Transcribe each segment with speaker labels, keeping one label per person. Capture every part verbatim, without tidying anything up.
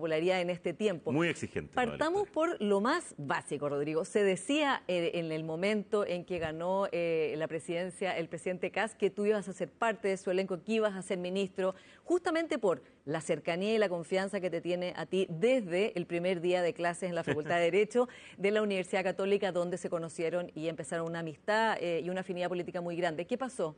Speaker 1: popularidad en este tiempo.
Speaker 2: Muy exigente.
Speaker 1: Partamos por lo más básico, Rodrigo. Se decía eh, en el momento en que ganó eh, la presidencia el presidente Kast que tú ibas a ser parte de su elenco, que ibas a ser ministro, justamente por la cercanía y la confianza que te tiene a ti desde el primer día de clases en la Facultad de Derecho de la Universidad Católica, donde se conocieron y empezaron una amistad eh, y una afinidad política muy grande. ¿Qué pasó?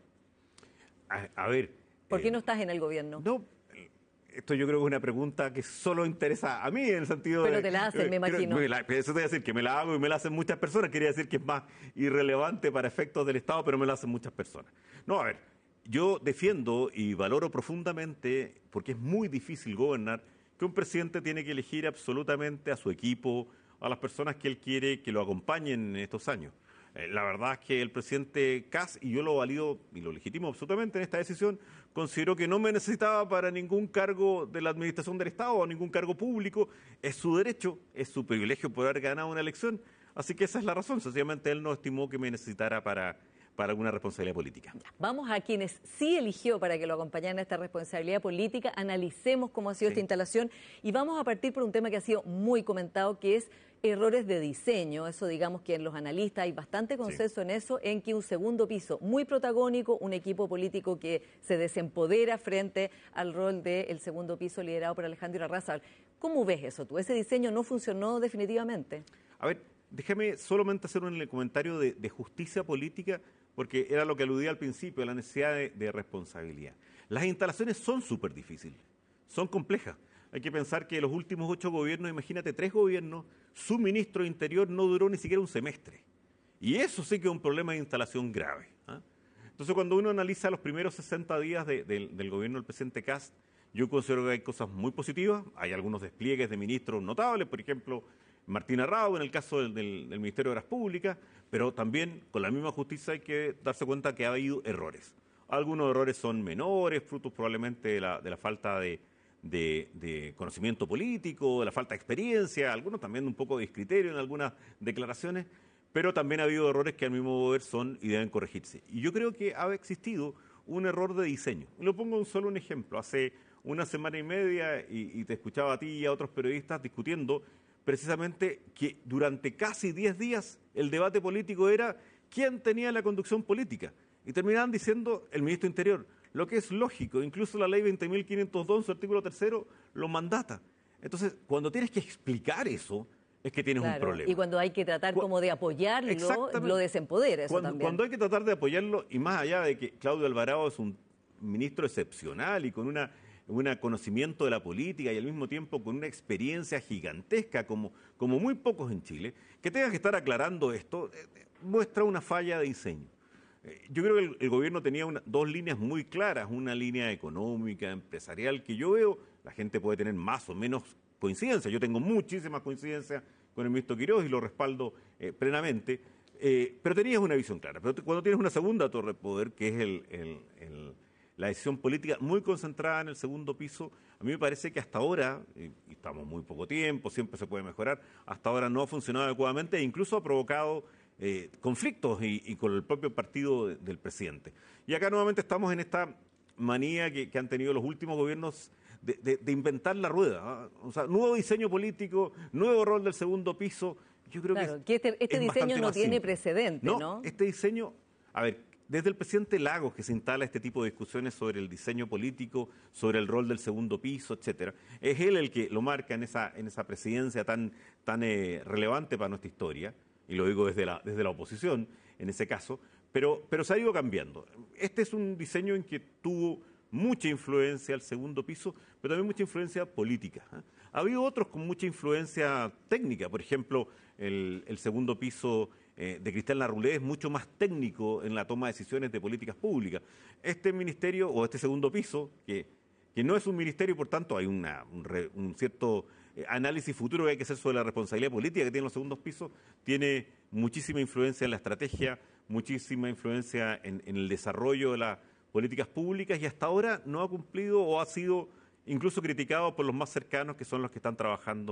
Speaker 2: A, a ver...
Speaker 1: ¿Por qué
Speaker 2: eh,
Speaker 1: no estás en el gobierno?
Speaker 2: No, esto yo creo que es una pregunta que solo interesa a mí, en el sentido
Speaker 1: Pero
Speaker 2: de...
Speaker 1: te la hacen, me imagino.
Speaker 2: Me la, eso te voy a decir, que me la hago y me la hacen muchas personas. Quería decir que es más irrelevante para efectos del Estado, pero me la hacen muchas personas. No, a ver, yo defiendo y valoro profundamente, porque es muy difícil gobernar, que un presidente tiene que elegir absolutamente a su equipo, a las personas que él quiere que lo acompañen en estos años. La verdad es que el presidente Kast, y yo lo valido y lo legitimo absolutamente en esta decisión, consideró que no me necesitaba para ningún cargo de la administración del Estado o ningún cargo público. Es su derecho, es su privilegio poder haber ganado una elección. Así que esa es la razón. Sencillamente él no estimó que me necesitara para, para alguna responsabilidad política.
Speaker 1: Vamos a quienes sí eligió para que lo acompañaran a esta responsabilidad política. Analicemos cómo ha sido sí. esta instalación y vamos a partir por un tema que ha sido muy comentado, que es errores de diseño. Eso, digamos que en los analistas hay bastante consenso sí. en eso, en que un segundo piso muy protagónico, un equipo político que se desempodera frente al rol del segundo piso liderado por Alejandro Irarrázaval. ¿Cómo ves eso tú? ¿Ese diseño no funcionó definitivamente?
Speaker 2: A ver, déjame solamente hacer un comentario de, de justicia política, porque era lo que aludía al principio, la necesidad de, de responsabilidad. Las instalaciones son súper difíciles, son complejas. Hay que pensar que los últimos ocho gobiernos, imagínate, tres gobiernos, su ministro de Interior no duró ni siquiera un semestre. Y eso sí que es un problema de instalación grave. ¿eh? Entonces, cuando uno analiza los primeros sesenta días de, de, del gobierno del presidente Kast, yo considero que hay cosas muy positivas. Hay algunos despliegues de ministros notables, por ejemplo, Martín Arrau en el caso del, del, del Ministerio de Obras Públicas, pero también con la misma justicia hay que darse cuenta que ha habido errores. Algunos errores son menores, frutos probablemente de la, de la falta de... De, de conocimiento político, de la falta de experiencia, algunos también un poco de discriterio en algunas declaraciones, pero también ha habido errores que al mismo ver son y deben corregirse. Y yo creo que ha existido un error de diseño. Y lo pongo solo un ejemplo. Hace una semana y media, y, y te escuchaba a ti y a otros periodistas discutiendo precisamente que durante casi diez días el debate político era quién tenía la conducción política. Y terminaban diciendo el ministro Interior. Lo que es lógico, incluso la ley veinte mil quinientos dos, su artículo tercero, lo mandata. Entonces, cuando tienes que explicar eso, es que tienes claro, un problema.
Speaker 1: Y cuando hay que tratar Cu como de apoyarlo, lo desempodera eso
Speaker 2: cuando,
Speaker 1: también.
Speaker 2: Cuando hay que tratar de apoyarlo, y más allá de que Claudio Alvarado es un ministro excepcional y con una, un conocimiento de la política y al mismo tiempo con una experiencia gigantesca, como, como muy pocos en Chile, que tengas que estar aclarando esto, eh, muestra una falla de diseño. Yo creo que el, el gobierno tenía una, dos líneas muy claras, una línea económica, empresarial, que yo veo, la gente puede tener más o menos coincidencia, yo tengo muchísimas coincidencias con el ministro Quiroz y lo respaldo eh, plenamente, eh, pero tenías una visión clara. Pero cuando tienes una segunda torre de poder, que es el, el, el, la decisión política muy concentrada en el segundo piso, a mí me parece que hasta ahora, y estamos muy poco tiempo, siempre se puede mejorar, hasta ahora no ha funcionado adecuadamente e incluso ha provocado Eh, conflictos y, y con el propio partido de, del presidente. Y acá nuevamente estamos en esta manía que, que han tenido los últimos gobiernos de, de, de inventar la rueda. ¿eh? O sea, nuevo diseño político, nuevo rol del segundo piso. Yo creo
Speaker 1: claro,
Speaker 2: que,
Speaker 1: que este, este diseño no tiene simple. precedente, ¿no?
Speaker 2: ¿no? Este diseño, a ver, desde el presidente Lagos que se instala este tipo de discusiones sobre el diseño político, sobre el rol del segundo piso, etcétera, es él el que lo marca en esa, en esa presidencia tan, tan eh, relevante para nuestra historia. Y lo digo desde la, desde la oposición, en ese caso, pero, pero se ha ido cambiando. Este es un diseño en que tuvo mucha influencia el segundo piso, pero también mucha influencia política. ¿eh? Ha habido otros con mucha influencia técnica, por ejemplo, el, el segundo piso eh, de Cristian Larroulé es mucho más técnico en la toma de decisiones de políticas públicas. Este ministerio, o este segundo piso, que, que no es un ministerio, por tanto hay una, un, re, un cierto... análisis futuro que hay que hacer sobre la responsabilidad política que tienen los segundos pisos, tiene muchísima influencia en la estrategia, muchísima influencia en, en el desarrollo de las políticas públicas y hasta ahora no ha cumplido o ha sido incluso criticado por los más cercanos que son los que están trabajando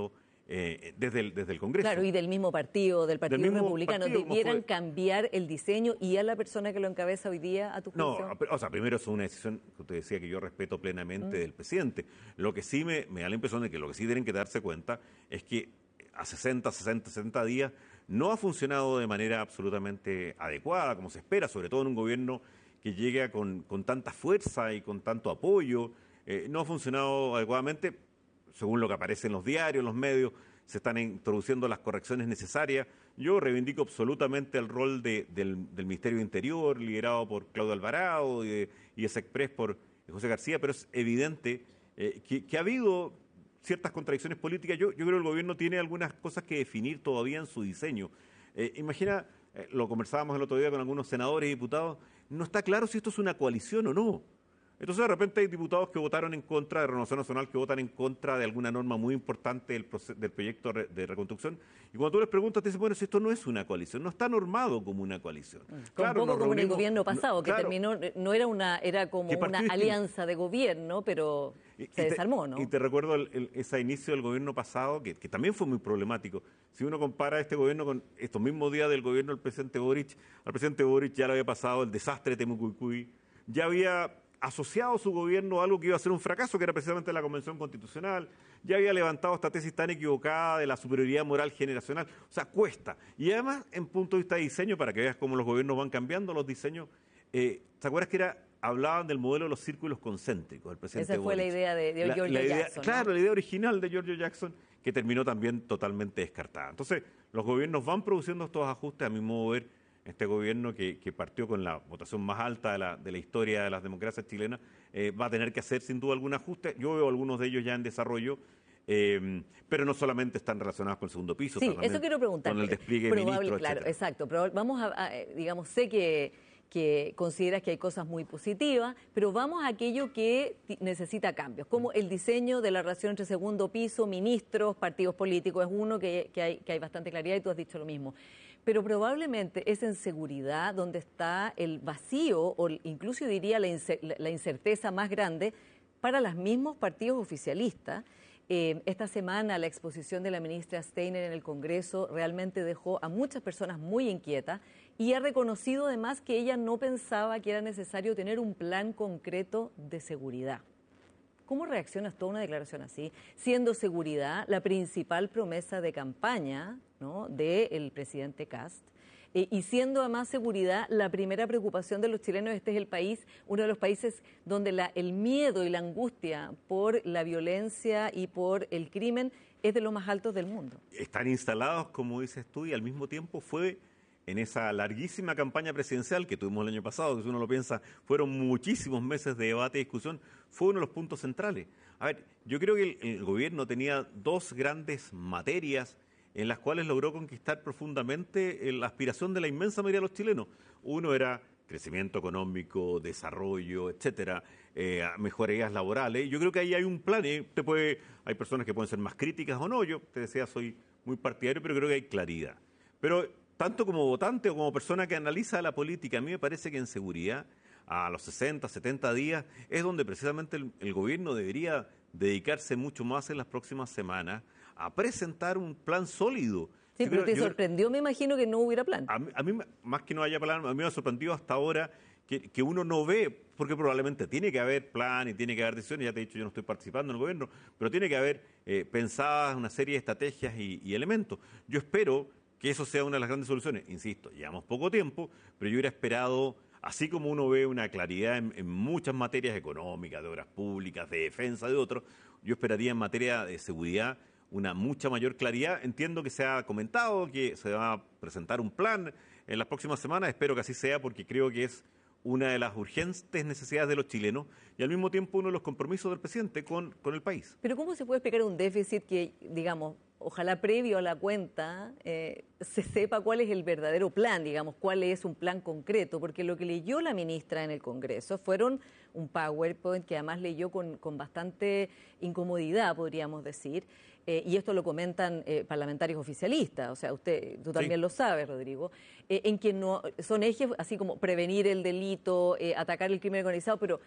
Speaker 2: eh, desde, el, desde el Congreso.
Speaker 1: Claro, y del mismo partido, del Partido
Speaker 2: del
Speaker 1: Republicano,
Speaker 2: partido,
Speaker 1: ¿debieran
Speaker 2: fue...
Speaker 1: cambiar el diseño y a la persona que lo encabeza hoy día, a tu juicio?
Speaker 2: No, o sea, primero es una decisión que usted decía que yo respeto plenamente
Speaker 1: Mm.
Speaker 2: del presidente. Lo que sí me, me da la impresión de que lo que sí tienen que darse cuenta es que a sesenta, sesenta, setenta días no ha funcionado de manera absolutamente adecuada, como se espera, sobre todo en un gobierno que llega con, con tanta fuerza y con tanto apoyo. Eh, no ha funcionado adecuadamente, según lo que aparece en los diarios, en los medios, se están introduciendo las correcciones necesarias. Yo reivindico absolutamente el rol de, del, del Ministerio de Interior, liderado por Claudio Alvarado, y, de, y Express por José García, pero es evidente eh, que, que ha habido ciertas contradicciones políticas. Yo, yo creo que el gobierno tiene algunas cosas que definir todavía en su diseño. Eh, imagina, eh, lo conversábamos el otro día con algunos senadores y diputados, no está claro si esto es una coalición o no. Entonces, de repente hay diputados que votaron en contra de Renovación Nacional, que votan en contra de alguna norma muy importante del, del proyecto de reconstrucción. Y cuando tú les preguntas, te dicen, bueno, si esto no es una coalición, no está normado como una coalición.
Speaker 1: Claro, un poco como en el gobierno pasado,
Speaker 2: no,
Speaker 1: que
Speaker 2: claro,
Speaker 1: terminó, no era una, era como una alianza de gobierno, pero
Speaker 2: y,
Speaker 1: se
Speaker 2: y te,
Speaker 1: desarmó, ¿no?
Speaker 2: Y te recuerdo el, el, ese inicio del gobierno pasado, que, que también fue muy problemático. Si uno compara este gobierno con estos mismos días del gobierno del presidente Boric, al presidente Boric ya le había pasado el desastre de Temucuicui, ya había asociado su gobierno a algo que iba a ser un fracaso, que era precisamente la Convención Constitucional, ya había levantado esta tesis tan equivocada de la superioridad moral generacional, o sea, cuesta. Y además, en punto de vista de diseño, para que veas cómo los gobiernos van cambiando los diseños, eh, ¿te acuerdas que era hablaban del modelo de los círculos concéntricos? El presidente
Speaker 1: Esa fue
Speaker 2: Boric.
Speaker 1: la idea de, de Giorgio
Speaker 2: la, la idea,
Speaker 1: Jackson, ¿no?
Speaker 2: Claro, la idea original de Giorgio Jackson, que terminó también totalmente descartada. Entonces, los gobiernos van produciendo estos ajustes, a mi modo de ver. Este gobierno que, que partió con la votación más alta de la, de la historia de las democracias chilenas, eh, va a tener que hacer sin duda algún ajuste. Yo veo algunos de ellos ya en desarrollo, eh, pero no solamente están relacionados con el segundo piso,
Speaker 1: sí, eso quiero preguntar.
Speaker 2: Con el despliegue
Speaker 1: Probable,
Speaker 2: de ministros,
Speaker 1: claro,
Speaker 2: etcétera.
Speaker 1: exacto. Pero vamos a, a digamos, sé que, que consideras que hay cosas muy positivas, pero vamos a aquello que necesita cambios, como el diseño de la relación entre segundo piso, ministros, partidos políticos. Es uno que, que, hay, que hay bastante claridad y tú has dicho lo mismo. Pero probablemente es en seguridad donde está el vacío o incluso diría la, la incerteza más grande para los mismos partidos oficialistas. Eh, esta semana la exposición de la ministra Steiner en el Congreso realmente dejó a muchas personas muy inquietas y ha reconocido además que ella no pensaba que era necesario tener un plan concreto de seguridad. ¿Cómo reaccionas tú a una declaración así? Siendo seguridad la principal promesa de campaña, ¿no?, del presidente Kast, eh, y siendo además seguridad la primera preocupación de los chilenos. Este es el país, uno de los países donde la, el miedo y la angustia por la violencia y por el crimen es de los más altos del mundo.
Speaker 2: Están instalados, como dices tú, y al mismo tiempo fue en esa larguísima campaña presidencial que tuvimos el año pasado, que si uno lo piensa, fueron muchísimos meses de debate y discusión, fue uno de los puntos centrales. A ver, yo creo que el, el gobierno tenía dos grandes materias en las cuales logró conquistar profundamente la aspiración de la inmensa mayoría de los chilenos. Uno era crecimiento económico, desarrollo, etcétera, eh, mejorías laborales. Yo creo que ahí hay un plan. ¿eh? Te puede, hay personas que pueden ser más críticas o no. Yo te decía, soy muy partidario, pero creo que hay claridad. Pero tanto como votante o como persona que analiza la política, a mí me parece que en seguridad, a los sesenta, setenta días, es donde precisamente el, el gobierno debería dedicarse mucho más en las próximas semanas a presentar un plan sólido.
Speaker 1: Sí, yo pero creo, te yo, sorprendió, me imagino, que no hubiera plan.
Speaker 2: A mí, a mí, más que no haya plan, a mí me ha sorprendido hasta ahora que, que uno no ve, porque probablemente tiene que haber plan y tiene que haber decisiones. Ya te he dicho, yo no estoy participando en el gobierno, pero tiene que haber eh, pensadas una serie de estrategias y, y elementos. Yo espero que eso sea una de las grandes soluciones. Insisto, llevamos poco tiempo, pero yo hubiera esperado, así como uno ve una claridad en, en muchas materias económicas, de obras públicas, de defensa, de otros, yo esperaría en materia de seguridad una mucha mayor claridad. Entiendo que se ha comentado que se va a presentar un plan en las próximas semanas, espero que así sea, porque creo que es una de las urgentes necesidades de los chilenos y al mismo tiempo uno de los compromisos del presidente con, con el país.
Speaker 1: Pero ¿cómo se puede explicar un déficit que, digamos, ojalá previo a la cuenta eh, se sepa cuál es el verdadero plan, digamos, cuál es un plan concreto? Porque lo que leyó la ministra en el Congreso fueron un PowerPoint que además leyó con, con bastante incomodidad, podríamos decir, eh, y esto lo comentan eh, parlamentarios oficialistas, o sea, usted, tú también sí lo sabes, Rodrigo, eh, en que no son ejes así como prevenir el delito, eh, atacar el crimen organizado, pero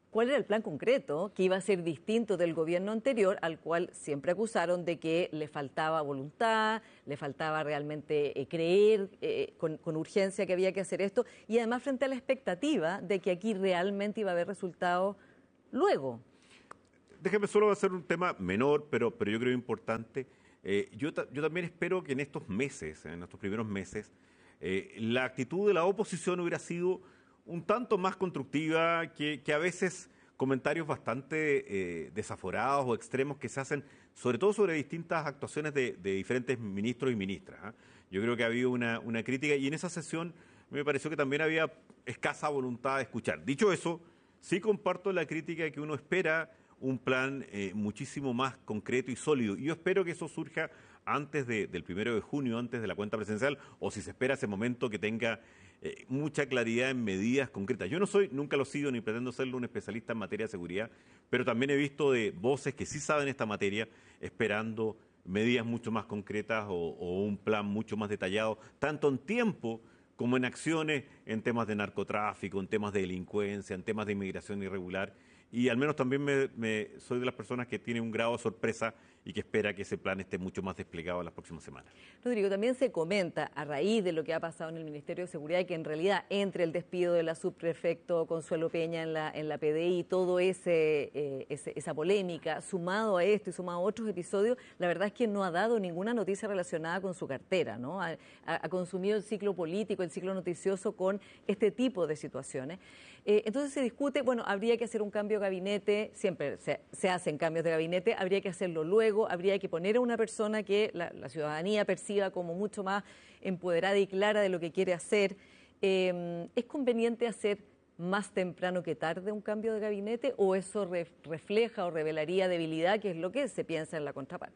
Speaker 1: cuál era el plan concreto que iba a ser distinto del gobierno anterior, al cual siempre acusaron de que le faltaba voluntad, le faltaba realmente eh, creer eh, con, con urgencia que había que hacer esto, y además frente a la expectativa de que aquí realmente iba a haber resultados luego.
Speaker 2: Déjeme solo hacer un tema menor, pero, pero yo creo importante. Eh, yo, yo también espero que en estos meses, en estos primeros meses, eh, la actitud de la oposición hubiera sido un tanto más constructiva que, que a veces comentarios bastante eh, desaforados o extremos que se hacen, sobre todo sobre distintas actuaciones de, de diferentes ministros y ministras. ¿eh? Yo creo que ha habido una, una crítica y en esa sesión me pareció que también había escasa voluntad de escuchar. Dicho eso, sí comparto la crítica de que uno espera un plan eh, muchísimo más concreto y sólido. Y yo espero que eso surja antes de, del primero de junio, antes de la cuenta presidencial, o si se espera ese momento que tenga eh, mucha claridad en medidas concretas. Yo no soy, nunca lo he sido, ni pretendo serlo un especialista en materia de seguridad, pero también he visto de voces que sí saben esta materia, esperando medidas mucho más concretas o, o un plan mucho más detallado, tanto en tiempo como en acciones, en temas de narcotráfico, en temas de delincuencia, en temas de inmigración irregular. Y al menos también me, me, soy de las personas que tiene un grado de sorpresa y que espera que ese plan esté mucho más desplegado en las próximas semanas.
Speaker 1: Rodrigo, también se comenta, a raíz de lo que ha pasado en el Ministerio de Seguridad, que en realidad entre el despido de la subprefecto Consuelo Peña en la, en la P D I, todo ese, eh, ese esa polémica, sumado a esto y sumado a otros episodios, la verdad es que no ha dado ninguna noticia relacionada con su cartera, ¿no? Ha, ha consumido el ciclo político, el ciclo noticioso con este tipo de situaciones. Eh, entonces se discute, bueno, habría que hacer un cambio de gabinete, siempre se, se hacen cambios de gabinete, habría que hacerlo luego, habría que poner a una persona que la, la ciudadanía perciba como mucho más empoderada y clara de lo que quiere hacer. Eh, ¿Es conveniente hacer más temprano que tarde un cambio de gabinete o eso re, refleja o revelaría debilidad, que es lo que se piensa en la contraparte?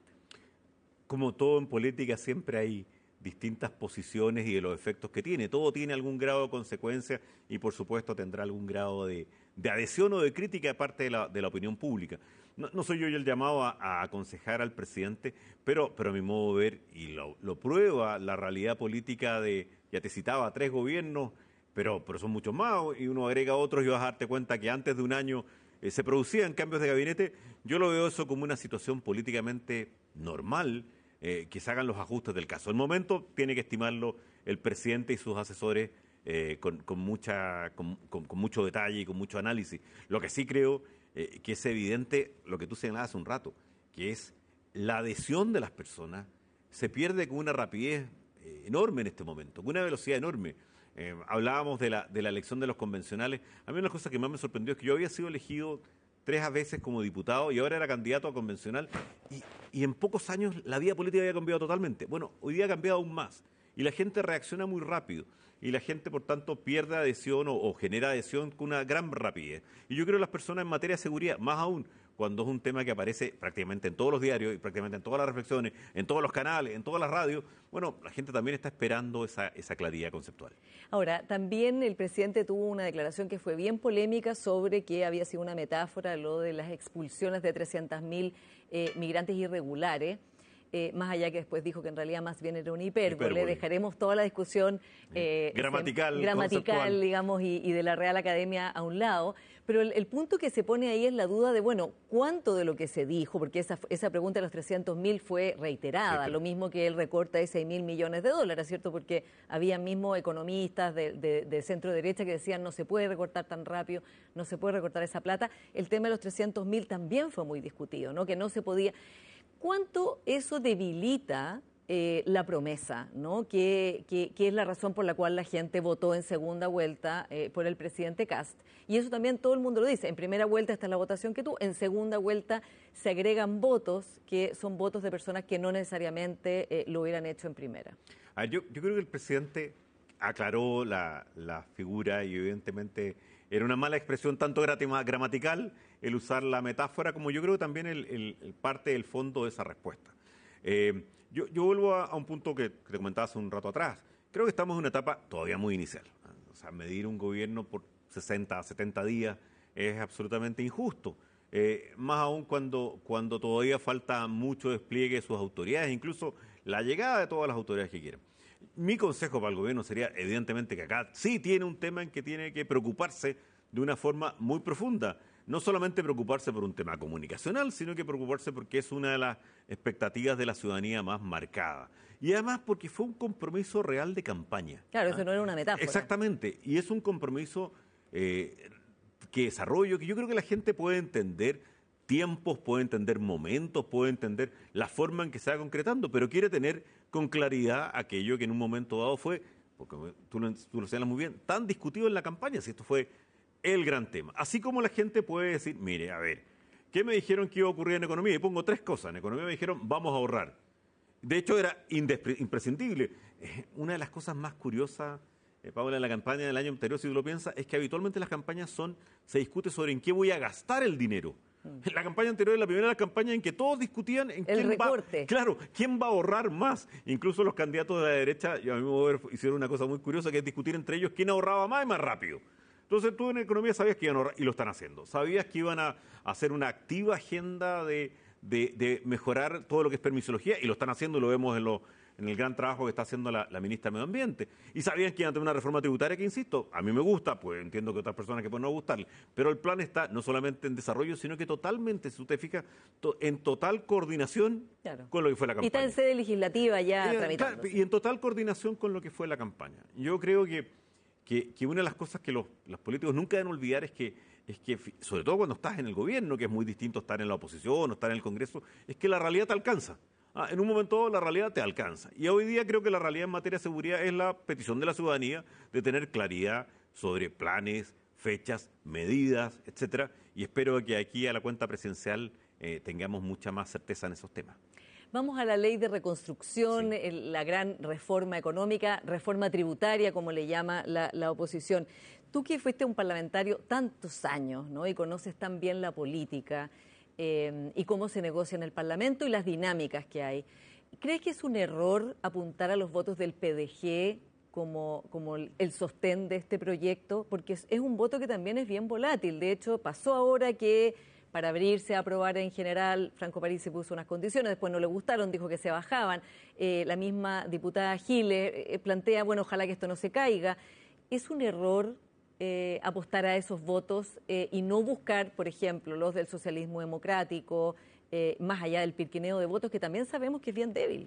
Speaker 2: Como todo en política siempre hay distintas posiciones y de los efectos que tiene. Todo tiene algún grado de consecuencia y por supuesto tendrá algún grado de, de adhesión o de crítica de parte de la, de la opinión pública. No, no soy yo el llamado a, a aconsejar al presidente, pero, pero a mi modo de ver, y lo, lo prueba la realidad política de, ya te citaba, tres gobiernos, pero, pero son muchos más, y uno agrega otros y vas a darte cuenta que antes de un año eh, se producían cambios de gabinete. Yo lo veo eso como una situación políticamente normal, Eh, que se hagan los ajustes del caso. El momento tiene que estimarlo el presidente y sus asesores eh, con, con, mucha, con, con, con mucho detalle y con mucho análisis. Lo que sí creo eh, que es evidente, lo que tú señalabas hace un rato, que es la adhesión de las personas se pierde con una rapidez eh, enorme en este momento, con una velocidad enorme. Eh, hablábamos de la, de la elección de los convencionales. A mí una cosa que más me sorprendió es que yo había sido elegido tres veces como diputado y ahora era candidato a convencional y, y en pocos años la vida política había cambiado totalmente. Bueno, hoy día ha cambiado aún más y la gente reacciona muy rápido y la gente, por tanto, pierde adhesión o, o genera adhesión con una gran rapidez. Y yo creo que las personas en materia de seguridad, más aún cuando es un tema que aparece prácticamente en todos los diarios y prácticamente en todas las reflexiones, en todos los canales, en todas las radios, bueno, la gente también está esperando esa, esa claridad conceptual.
Speaker 1: Ahora, también el presidente tuvo una declaración que fue bien polémica sobre que había sido una metáfora lo de las expulsiones de trescientos mil eh, migrantes irregulares. Eh, más allá que después dijo que en realidad más bien era una hipérbole, hipérbole. Dejaremos toda la discusión
Speaker 2: eh, gramatical,
Speaker 1: ese, gramatical digamos, y, y de la Real Academia a un lado, pero el, el punto que se pone ahí es la duda de, bueno, ¿cuánto de lo que se dijo? Porque esa, esa pregunta de los trescientos mil fue reiterada, sí, lo mismo que el recorte de seis mil millones de dólares, ¿cierto? Porque había mismo economistas de, de, de centro derecha que decían no se puede recortar tan rápido, no se puede recortar esa plata. El tema de los trescientos mil también fue muy discutido, ¿no? Que no se podía... ¿Cuánto eso debilita eh, la promesa, ¿no? Que, que, que es la razón por la cual la gente votó en segunda vuelta eh, por el presidente Kast? Y eso también todo el mundo lo dice. En primera vuelta está la votación que tú, en segunda vuelta se agregan votos que son votos de personas que no necesariamente eh, lo hubieran hecho en primera.
Speaker 2: A ver, yo, yo creo que el presidente aclaró la, la figura y evidentemente era una mala expresión tanto gramatical el usar la metáfora como yo creo también el, el, el parte del fondo de esa respuesta. Eh, yo, yo vuelvo a, a un punto que, que te comentaba hace un rato atrás. Creo que estamos en una etapa todavía muy inicial. O sea, medir un gobierno por sesenta, setenta días es absolutamente injusto. Eh, más aún cuando, cuando todavía falta mucho despliegue de sus autoridades, incluso la llegada de todas las autoridades que quieran. Mi consejo para el gobierno sería, evidentemente, que acá sí tiene un tema en que tiene que preocuparse de una forma muy profunda. no solamente preocuparse por un tema comunicacional, sino que preocuparse porque es una de las expectativas de la ciudadanía más marcada. Y además porque fue un compromiso real de campaña.
Speaker 1: Claro, eso no era una metáfora.
Speaker 2: Exactamente, y es un compromiso eh, que desarrollo, que yo creo que la gente puede entender tiempos, puede entender momentos, puede entender la forma en que se va concretando, pero quiere tener con claridad aquello que en un momento dado fue, porque tú lo, tú lo señalas muy bien, tan discutido en la campaña, si esto fue el gran tema. Así como la gente puede decir, mire, a ver, ¿qué me dijeron que iba a ocurrir en economía? Y pongo tres cosas. En economía me dijeron, vamos a ahorrar. De hecho, era imprescindible. Eh, una de las cosas más curiosas, eh, Paula, en la campaña del año anterior, si tú lo piensas, es que habitualmente las campañas son, se discute sobre en qué voy a gastar el dinero. Mm. La campaña anterior es la primera de las campañas en que todos discutían en
Speaker 1: el
Speaker 2: quién
Speaker 1: recorte.
Speaker 2: va, claro, quién va a ahorrar más. Incluso los candidatos de la derecha, yo a mí me hicieron una cosa muy curiosa, que es discutir entre ellos quién ahorraba más y más rápido. Entonces tú en economía sabías que iban a ahorrar, y lo están haciendo. Sabías que iban a hacer una activa agenda de, de, de mejorar todo lo que es permisología, y lo están haciendo, y lo vemos en, lo, en el gran trabajo que está haciendo la, la ministra de Medio Ambiente. Y sabían que iban a tener una reforma tributaria que, insisto, a mí me gusta, pues entiendo que otras personas que pueden no gustarle, pero el plan está no solamente en desarrollo, sino que totalmente, si usted fija, to, en total coordinación claro. con lo que fue la campaña.
Speaker 1: Y está en sede legislativa ya
Speaker 2: y,
Speaker 1: tramitando.
Speaker 2: Claro, y en total coordinación con lo que fue la campaña. Yo creo que Que, que una de las cosas que los, los políticos nunca deben olvidar es que, es que, sobre todo cuando estás en el gobierno, que es muy distinto estar en la oposición o estar en el Congreso, es que la realidad te alcanza. Ah, en un momento dado la realidad te alcanza. Y hoy día creo que la realidad en materia de seguridad es la petición de la ciudadanía de tener claridad sobre planes, fechas, medidas, etcétera. Y espero que aquí a la cuenta presidencial eh, tengamos mucha más certeza en esos temas.
Speaker 1: Vamos a la ley de reconstrucción,
Speaker 2: sí.
Speaker 1: el, la gran reforma económica, reforma tributaria, como le llama la, la oposición. Tú que fuiste un parlamentario tantos años, ¿no? Y conoces tan bien la política eh, y cómo se negocia en el Parlamento y las dinámicas que hay. ¿Crees que es un error apuntar a los votos del P D G como, como el sostén de este proyecto? Porque es, es un voto que también es bien volátil. De hecho, pasó ahora que para abrirse a aprobar en general, Franco París se puso unas condiciones, después no le gustaron, dijo que se bajaban. Eh, la misma diputada Giles eh, plantea, bueno, ojalá que esto no se caiga. ¿Es un error eh, apostar a esos votos eh, y no buscar, por ejemplo, los del socialismo democrático, eh, más allá del pirquineo de votos, que también sabemos que es bien débil?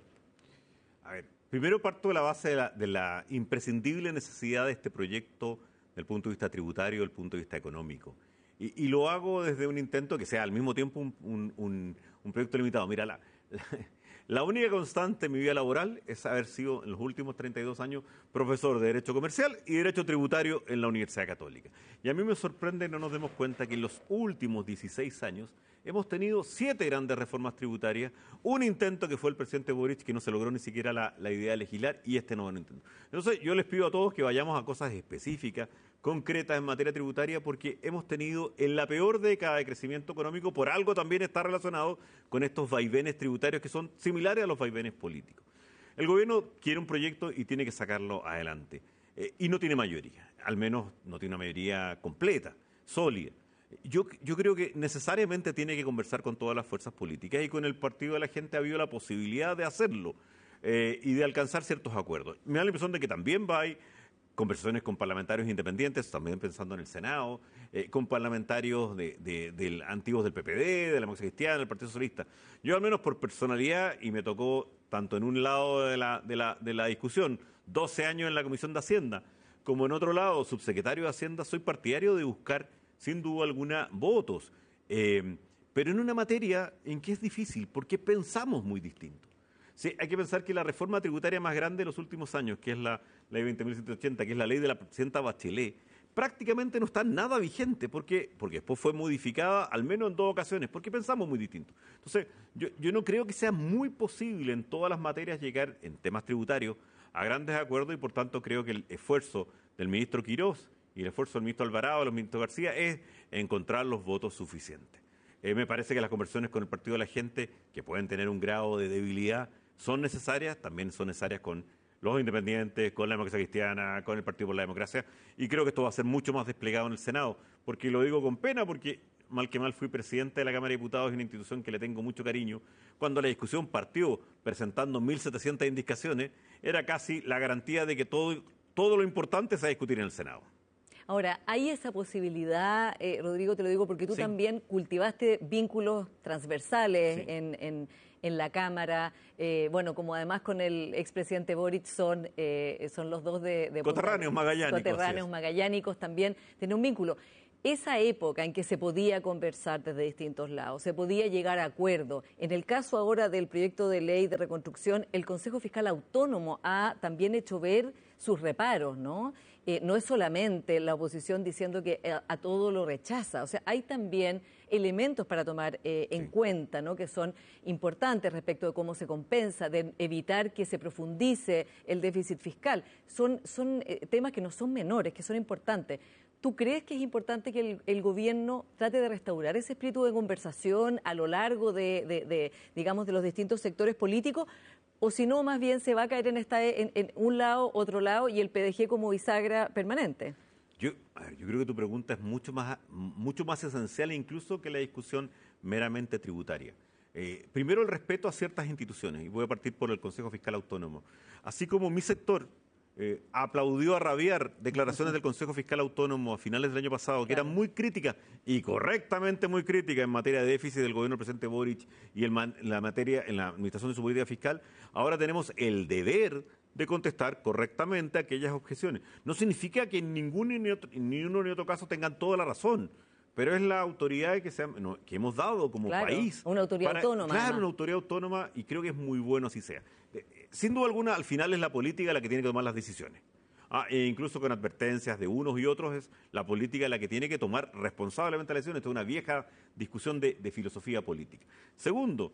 Speaker 2: A ver, primero parto de la base de la, de la imprescindible necesidad de este proyecto desde el punto de vista tributario, desde el punto de vista económico. Y, y lo hago desde un intento que sea al mismo tiempo un, un, un, un proyecto limitado. Mira, la, la, la única constante en mi vida laboral es haber sido en los últimos treinta y dos años profesor de Derecho Comercial y Derecho Tributario en la Universidad Católica. Y a mí me sorprende que no nos demos cuenta que en los últimos dieciséis años hemos tenido siete grandes reformas tributarias, un intento que fue el presidente Boric que no se logró ni siquiera la, la idea de legislar, y este nuevo intento. Entonces yo les pido a todos que vayamos a cosas específicas, concretas en materia tributaria, porque hemos tenido en la peor década de crecimiento económico, por algo también está relacionado con estos vaivenes tributarios que son similares a los vaivenes políticos. El gobierno quiere un proyecto y tiene que sacarlo adelante, eh, y no tiene mayoría, al menos no tiene una mayoría completa, sólida. Yo, yo creo que necesariamente tiene que conversar con todas las fuerzas políticas, y con el Partido de la Gente ha habido la posibilidad de hacerlo eh, y de alcanzar ciertos acuerdos. Me da la impresión de que también va a haber conversaciones con parlamentarios independientes, también pensando en el Senado, eh, con parlamentarios de, de, de, antiguos del P P D, de la Democracia Cristiana, del Partido Socialista. Yo al menos por personalidad, y me tocó tanto en un lado de la, de la, de la discusión, doce años en la Comisión de Hacienda, como en otro lado, subsecretario de Hacienda, soy partidario de buscar, sin duda alguna, votos, eh, pero en una materia en que es difícil, porque pensamos muy distinto. Sí, hay que pensar que la reforma tributaria más grande de los últimos años, que es la ley veinte mil ciento ochenta, que es la ley de la presidenta Bachelet, prácticamente no está nada vigente, porque, porque después fue modificada, al menos en dos ocasiones, porque pensamos muy distinto. Entonces, yo, yo no creo que sea muy posible en todas las materias llegar, en temas tributarios, a grandes acuerdos, y por tanto creo que el esfuerzo del ministro Quirós y el esfuerzo del ministro Alvarado, del ministro García, es encontrar los votos suficientes. Eh, me parece que las conversaciones con el Partido de la Gente, que pueden tener un grado de debilidad, son necesarias, también son necesarias con los independientes, con la Democracia Cristiana, con el Partido por la Democracia, y creo que esto va a ser mucho más desplegado en el Senado, porque lo digo con pena, porque mal que mal fui presidente de la Cámara de Diputados, una institución que le tengo mucho cariño. Cuando la discusión partió presentando mil setecientas indicaciones, era casi la garantía de que todo, todo lo importante se va a discutir en el Senado.
Speaker 1: Ahora, ¿hay esa posibilidad, eh, Rodrigo, te lo digo porque tú
Speaker 2: Sí.
Speaker 1: también cultivaste vínculos transversales
Speaker 2: Sí.
Speaker 1: en, en, en la Cámara, eh, bueno, como además con el expresidente Boric son, eh, son los dos de... de
Speaker 2: Coterráneos magallánicos,
Speaker 1: Coterráneos
Speaker 2: así es.
Speaker 1: magallánicos también, tienen un vínculo. Esa época en que se podía conversar desde distintos lados, se podía llegar a acuerdo. En el caso ahora del proyecto de ley de reconstrucción, el Consejo Fiscal Autónomo ha también hecho ver sus reparos, ¿no? Eh, no es solamente la oposición diciendo que a, a todo lo rechaza, o sea, hay también elementos para tomar eh, en
Speaker 2: Sí.
Speaker 1: cuenta, ¿no? Que son importantes respecto de cómo se compensa, de evitar que se profundice el déficit fiscal. Son, son eh, temas que no son menores, que son importantes. ¿Tú crees que es importante que el, el gobierno trate de restaurar ese espíritu de conversación a lo largo de, de, de, digamos, de los distintos sectores políticos? O si no, más bien se va a caer en, esta, en, en un lado, otro lado, y el P D G como bisagra permanente.
Speaker 2: Yo, a ver, yo creo que tu pregunta es mucho más, mucho más esencial incluso que la discusión meramente tributaria. Eh, primero, el respeto a ciertas instituciones, y voy a partir por el Consejo Fiscal Autónomo. Así como mi sector eh, aplaudió a rabiar declaraciones del Consejo Fiscal Autónomo a finales del año pasado, que
Speaker 1: Claro.
Speaker 2: eran muy críticas, y correctamente muy críticas en materia de déficit del gobierno del presidente Boric y el man- en la materia, en la administración de su política fiscal, ahora tenemos el deber de contestar correctamente aquellas objeciones. No significa que ningún ni, otro, ni uno ni otro caso tengan toda la razón, pero es la autoridad que, se ha- no, que hemos dado como
Speaker 1: Claro,
Speaker 2: país.
Speaker 1: una autoridad autónoma,
Speaker 2: Claro,
Speaker 1: además.
Speaker 2: una autoridad autónoma, y creo que es muy bueno así sea. Eh, Sin duda alguna, al final es la política la que tiene que tomar las decisiones. Ah, e incluso con advertencias de unos y otros, es la política la que tiene que tomar responsablemente las decisiones. Esta es una vieja discusión de, de filosofía política. Segundo,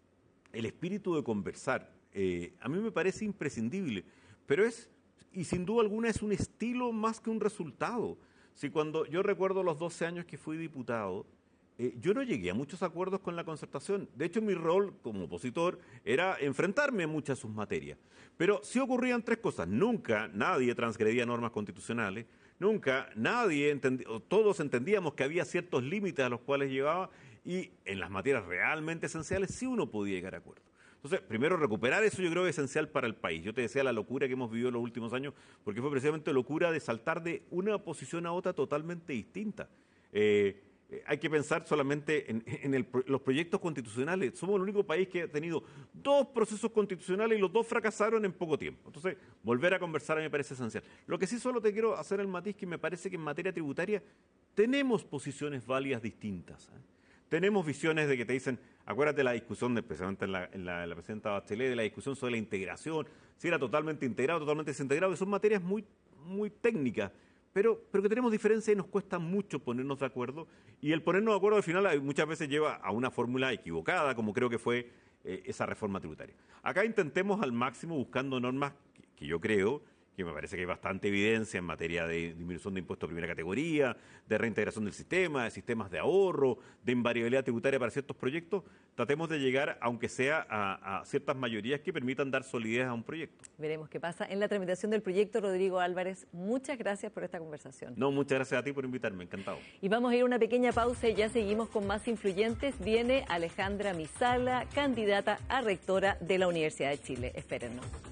Speaker 2: el espíritu de conversar, eh, a mí me parece imprescindible, pero es, y sin duda alguna, es un estilo más que un resultado. Si cuando yo recuerdo los doce años que fui diputado, eh, yo no llegué a muchos acuerdos con la concertación. De hecho, mi rol como opositor era enfrentarme a muchas de sus materias. Pero sí ocurrían tres cosas. Nunca nadie transgredía normas constitucionales, nunca nadie, entendi- o todos entendíamos que había ciertos límites a los cuales llegaba, y en las materias realmente esenciales sí uno podía llegar a acuerdo. Entonces, primero, recuperar eso yo creo que es esencial para el país. Yo te decía la locura que hemos vivido en los últimos años, porque fue precisamente locura de saltar de una posición a otra totalmente distinta. Eh, eh, hay que pensar solamente en, en el, los proyectos constitucionales. Somos el único país que ha tenido dos procesos constitucionales y los dos fracasaron en poco tiempo. Entonces, volver a conversar a mí me parece esencial. Lo que sí solo te quiero hacer el matiz, que me parece que en materia tributaria tenemos posiciones válidas distintas, ¿eh? Tenemos visiones de que te dicen, acuérdate de la discusión, de, especialmente en la, en la, en la presidenta Bachelet, de la discusión sobre la integración, si era totalmente integrado, totalmente desintegrado, que son materias muy, muy técnicas, pero, pero que tenemos diferencias y nos cuesta mucho ponernos de acuerdo, y el ponernos de acuerdo al final muchas veces lleva a una fórmula equivocada, como creo que fue eh, esa reforma tributaria. Acá intentemos al máximo buscando normas que, que yo creo que me parece que hay bastante evidencia en materia de disminución de impuestos de primera categoría, de reintegración del sistema, de sistemas de ahorro, de invariabilidad tributaria para ciertos proyectos. Tratemos de llegar, aunque sea, a, a ciertas mayorías que permitan dar solidez a un proyecto.
Speaker 1: Veremos qué pasa en la tramitación del proyecto. Rodrigo Álvarez, muchas gracias por esta conversación.
Speaker 2: No, muchas gracias a ti por invitarme, encantado.
Speaker 1: Y vamos a ir a una pequeña pausa y ya seguimos con más influyentes. Viene Alejandra Misala, candidata a rectora de la Universidad de Chile. Espérennos.